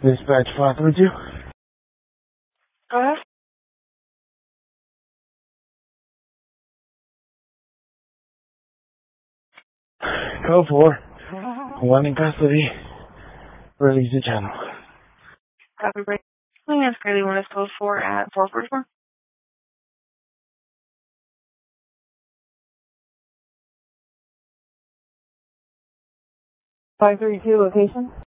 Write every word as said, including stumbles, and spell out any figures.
Dispatch five three two. Go ahead. Code four. One in custody. Release the channel. Copy, break. Let me ask Kylie one is code four at four forty-four. five three two location.